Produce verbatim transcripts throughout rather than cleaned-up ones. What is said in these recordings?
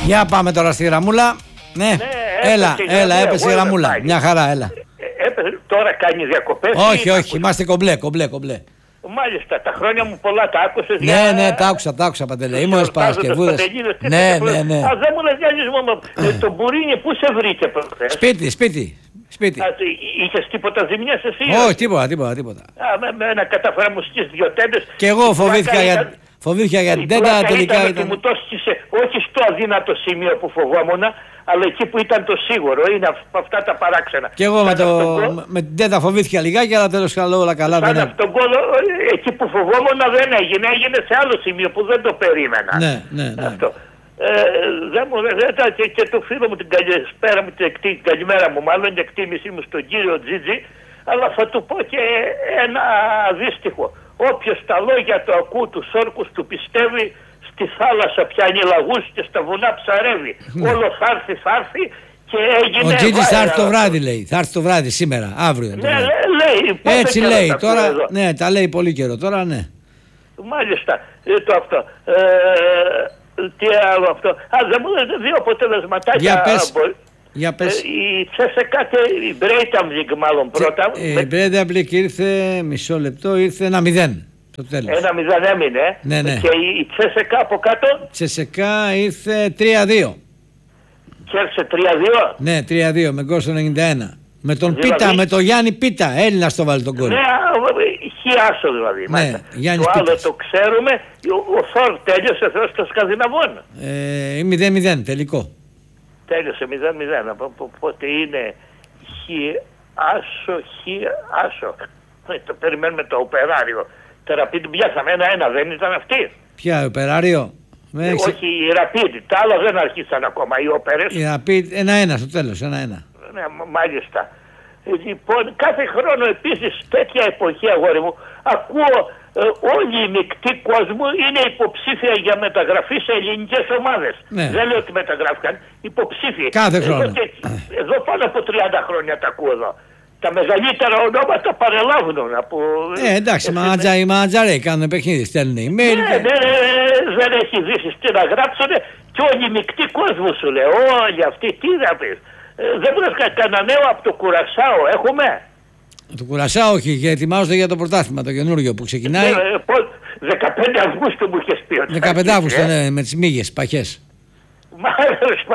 Για πάμε τώρα στη γραμμούλα. Ναι, Ναι, έλα, έπεσε, έλα, ναι, έπεσε η εγώ γραμμούλα. είμαι Μια χαρά, έλα. Ε, έπεσε, τώρα κάνει διακοπές. Όχι, όχι, είμαστε κομπλέ, κομπλέ, κομπλέ. Μάλιστα, τα χρόνια μου πολλά τα άκουσες. Ναι, για... ναι, τα άκουσα, τα άκουσα, Παντελέ. Ήμουν στις Γιορτάζοντας Παρασκευούδες. Παντελίδες και Ναι, τέτοια. ναι, ναι. Α, δεν μου λες Γιάννης μου, ε, το μπουρίνι πού σε βρήκε προχθές? Σπίτι, σπίτι, σπίτι. Α, είχες τίποτα ζημιές εσύ? Όχι, τίποτα, τίποτα, τίποτα. Α, με, με ένα κατάφερα μου σκίσεις δυο τέντες. Και εγώ φοβήθηκα για, Ήταν... φοβήθηκα για Η την τέντα, πλάκα τελικά ήταν ήταν... ότι μου το σκίσε όχι στο αδύνατο σημείο που φοβόμουν, αλλά εκεί που ήταν το σίγουρο. Είναι αυ- αυτά τα παράξενα. Και εγώ με, Σαν το, αυτόν γκολ- με την τέντα φοβήθηκα λιγάκι, αλλά τέλος καλό, όλα καλά. Σαν Δεν είναι. αυτόν γκολ, ε, εκεί που φοβόμουν δεν έγινε, έγινε σε άλλο σημείο που δεν το περίμενα. Ναι, ναι, ναι. Αυτό. Ε, δεν μου λέει, και, και το φίλο μου την καλησπέρα μου, την εκτί- καλημέρα μου, μάλλον την εκτίμησή μου στον κύριο Τζίτζι, αλλά θα του πω και ένα δύστιχο. Όποιος τα λόγια του ακού, τους όρκους του πιστεύει, στη θάλασσα πιάνει λαγούς και στα βουνά ψαρεύει. Ναι. Όλο θα έρθει, θα έρθει και έγινε... Ο Τζίτζης θα έρθει το βα- βράδυ, λέει. Θα έρθει το βράδυ σήμερα, αύριο. το Ναι, βράδυ. λέ- λέει. πότε Έτσι καιρό λέει. τα ακούω Τώρα, εδώ. ναι, τα λέει πολύ καιρό. Τώρα, ναι. Μάλιστα, ε, το αυτό. Ε, τι άλλο αυτό. Α, δεν μου λέτε δύο αποτελεσματάκια. Για πες. μπο- Για Ε, πες. η Τσέσεκα και η Μπρέιταμβικ μάλλον πρώτα. Ε, με- η Μπρένταμπλικ ήρθε, μισό λεπτό, ήρθε ένα μηδέν. Το τέλος. Ένα μηδέν έμεινε. Ναι, ναι. Και η, η Τσέσεκα από κάτω Τσεσεκά ήρθε τρία δύο. κέρδισε τρία δύο. Ναι, τρία δύο με γκολ στο ενενήντα ένα. Με τον Δηλαδή- Πίτα, με τον Γιάννη Πίτα. Έλληνας το βάλει τον γκολ. Ναι, χιάσο δηλαδή. Ναι, μάλιστα. Γιάννης Το άλλο Πίτας. το ξέρουμε. Ο, ο Θόρ τέλειωσε Θεός των Σκανδιναβών. Ε, μηδέν μηδέν τελικό. Τέλειωσε μηδέν μηδέν. Οπότε είναι χιάσο, χιάσο. Ε, το περιμένουμε το οπεράριο. Τώρα πει την πιάσαμε ένα-ένα, δεν ήταν αυτή? Ποια, ο Περάριο. Ε, όχι, η Ραπίδη. Τα άλλα δεν αρχίσαν ακόμα. Οι όπερες. Η Ραπίδ, ένα-ένα στο τέλος, ένα-ένα. Ναι, μ- μάλιστα. Ε, Λοιπόν, κάθε χρόνο επίσης τέτοια εποχή, αγόρι μου, ακούω ε, όλοι οι μεικτοί κόσμου είναι υποψήφια για μεταγραφή σε ελληνικές ομάδες. Ναι. Δεν λέω ότι μεταγράφηκαν, υποψήφιοι. Κάθε χρόνο. Εδώ, και- εδώ πάνω από τριάντα χρόνια τα ακούω εδώ. Τα μεγαλύτερα ονόματα παρελάβουν από... Ε, εντάξει, μανατζα, οι μανατζαρέοι κάνουν παιχνίδι, στέλνουν email. Ναι, και- ναι, δεν έχει δύσεις τι να γράψουνε και όλοι οι μεικτοί κόσμου σου λέει. Όλοι αυτοί τι να πεις. Ε, δεν μου λες κα- κανένα νέο από το Κουρασάο έχουμε? Το Κουρασάο όχι, και ετοιμάζονται για το πρωτάθλημα το καινούργιο που ξεκινάει. Ε, ε, πώς, δεκαπέντε Αυγούστου μου είχες πει ότι θα δεκαπέντε αρχίσει, Αυγούστου, ε. ναι, με τις μύγες, παχές. Μάλιστα.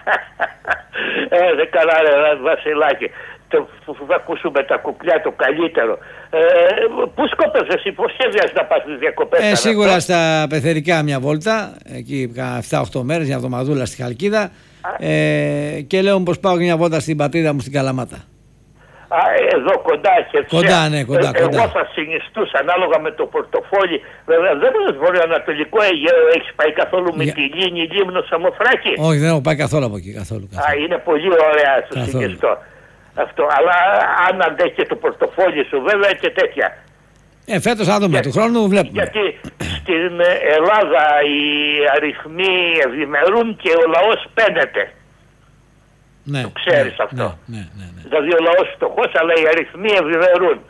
Ε, δεν καλά ρε Βασιλάκη. Το, θα ακούσουμε τα κουκλιά το καλύτερο. Ε, πού σκόπευες εσύ, πώς σχεδιάζεις να πας στις διακοπές? Ε, σαν σίγουρα αυτό? στα πεθερικά μια βόλτα, εκεί εφτά οχτώ μέρες, μια εβδομαδούλα στη Χαλκίδα. Ε, και λέω πως πάω και μια βόλτα στην πατρίδα μου στην Καλαμάτα. Α, εδώ κοντά έχετε. Κοντά, ναι, κοντά, ε, κοντά. Εγώ θα συνιστούσα ανάλογα με το πορτοφόλι. Βέβαια δεν μου λες βορειοανατολικό, ε, έχεις πάει καθόλου με Για- τη Λίνη, Λίμνο, Σαμοθράκη? Όχι, δεν έχω πάει καθόλου από εκεί, καθόλου. Α, καθόλου. είναι πολύ ωραία σου Καθόλου. συνιστώ. Αυτό. Αλλά αν αντέχει και το πορτοφόλι σου βέβαια και τέτοια. Ε, φέτος θα δούμε, Για- του χρόνου βλέπουμε. Γιατί στην Ελλάδα οι αριθμοί ευημερούν και ο λαός πένεται. Ναι, το ξέρεις ναι, αυτό. Ναι, ναι, ναι, ναι. Δηλαδή ο λαός φτωχός αλλά οι αριθμοί ευημερούν.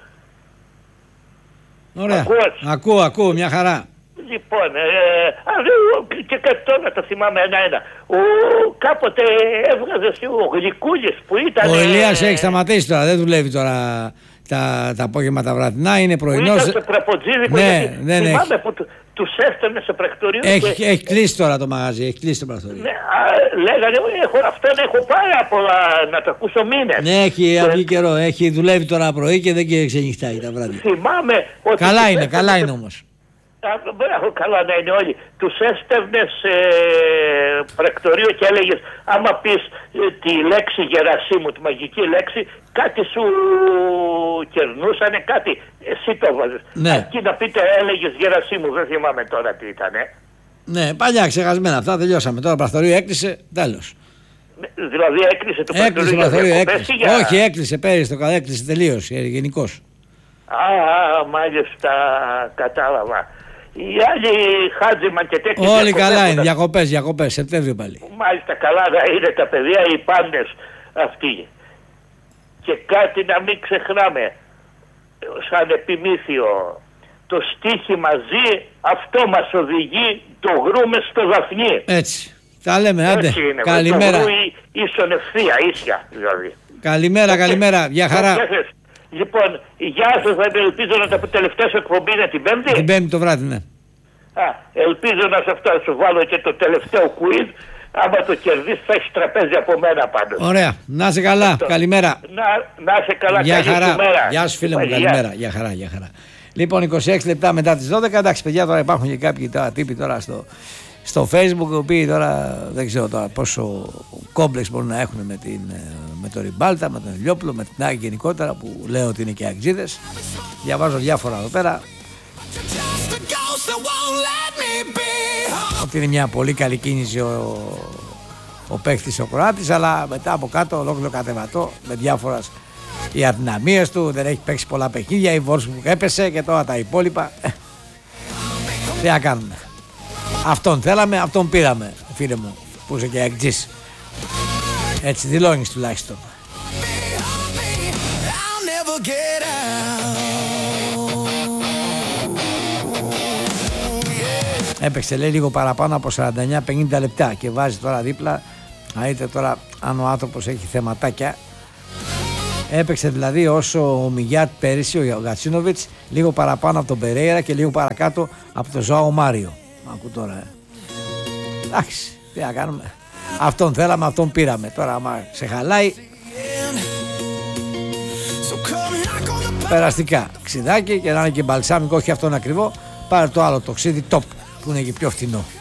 Ωραία. Ακούς? Ακούω, ακούω, μια χαρά. Λοιπόν, ε, α, δε, και κάτι τώρα το θυμάμαι ένα-ένα. Ο, κάποτε έβγαζε ο Γλυκούλης που ήταν... Ο Ηλίας ε, έχει σταματήσει τώρα, δεν δουλεύει τώρα τα, τα απόγευμα τα βραδινά, είναι που πρωινός. ήταν στο τραποτζίδικο. Ναι, γιατί ναι, ναι, θυμάμαι έχει. που του- τους έφτανε σε πρακτορείο. Έχει, και- έχει κλείσει τώρα το μαγαζί, έχει κλείσει το πρακτορείο. Ναι, α, λέγανε, έχω, αυτόν έχω πάρα πολλά να το ακούσω μήνες. Ναι, έχει Ε, αυγεί καιρό, έχει δουλεύει τώρα πρωί και δεν ξενυχτάει τα βράδια. Θυμάμαι ότι... Καλά τους είναι, έφτανε καλά σε- είναι όμως. Α, μπράβο, καλά να είναι όλοι. Τους έστελνες σε πρακτορείο και έλεγες άμα πεις ε, τη λέξη Γερασίμου, τη μαγική λέξη, κάτι σου κερνούσανε, κάτι. Εσύ το βάζεις. Ναι. Εκεί να πείτε έλεγες Γερασίμου, δεν θυμάμαι τώρα τι ήταν. Ναι, παλιά ξεχασμένα αυτά, τελειώσαμε. Τώρα πρακτορείο έκλεισε, τέλος. Δηλαδή έκλεισε το Έκλεισε πρακτορείο το για πρακτορείο, διακοπές έκλεισε. ή για... Όχι, έκλεισε πέρυσι το καλά, έκλεισε τελείως, γενικώς. Α, α, μάλιστα κατάλαβα. Οι άλλοι Χάτζημαν και τέτοιοι... Όλοι διακοπές καλά που είναι, τα- διακοπές, διακοπές, Σεπτέμβριο πάλι. Μάλιστα καλά να είναι τα παιδιά, οι πάντες αυτοί. Και κάτι να μην ξεχνάμε, σαν επιμήθειο, το στίχη μαζί, αυτό μας οδηγεί, το γρούμε στο Δαφνί. Έτσι, Τα λέμε, άντε. Καλημέρα. Ίσον ευθεία, ίσια δηλαδή. Καλημέρα, καλημέρα. Γεια χαρά. Λοιπόν, γεια σας, ελπίζω να τα τελευταία εκπομπή είναι την Πέμπτη. Την Πέμπτη το βράδυ, ναι. Α, ελπίζω να σε αυτό σου βάλω και το τελευταίο quiz. Άμα το κερδίσεις θα έχεις τραπέζι από μένα πάντως. Ωραία, να είσαι καλά, αυτό. Καλημέρα. Να, να είσαι καλά, γεια καλή χαρά. Μέρα. Γεια σου φίλε μου, καλημέρα. Γεια χαρά, γεια χαρά. Λοιπόν, είκοσι έξι λεπτά μετά τις δώδεκα, εντάξει παιδιά, τώρα υπάρχουν και κάποιοι τώρα, τύποι τώρα στο, στο Facebook, οι οποίοι τώρα δεν ξέρω τώρα πόσο κόμπλεξ μπορούν να έχουν με, την, με το Ριμπάλτα, με τον Ηλιόπουλο, με την Άκη γενικότερα, που λέω ότι είναι και αγκτζίδες. Διαβάζω διάφορα εδώ πέρα. Ότι είναι μια πολύ καλή κίνηση ο, ο παίκτης ο Κροάτης, αλλά μετά από κάτω ολόκληρο κατεβατό με διάφορας οι αδυναμίες του, δεν έχει παίξει πολλά παιχνίδια, η Βόρσμπουργκ έπεσε και τώρα τα υπόλοιπα. Τι να κάνουμε. Αυτόν θέλαμε, αυτόν πήραμε, φίλε μου, που είσαι και αγκτζής. Έτσι δηλώνεις τουλάχιστον. Έπαιξε λέει λίγο παραπάνω από σαράντα εννιά πενήντα λεπτά και βάζει τώρα δίπλα, να δείτε τώρα αν ο άνθρωπος έχει θεματάκια. Έπαιξε δηλαδή όσο ο Μιγιάτ πέρυσι, ο Γκατσίνοβιτς, λίγο παραπάνω από τον Περέιρα και λίγο παρακάτω από τον Ζωάο Μάριο. Ακού τώρα, ε. Εντάξει, τι να κάνουμε. Αυτόν θέλαμε, αυτόν πήραμε. Τώρα άμα σε χαλάει, περαστικά. Ξιδάκι και να είναι και μπαλσάμικο, όχι αυτόν ακριβό. Πάρε το άλλο, το ξύδι top, που είναι και πιο φθηνό.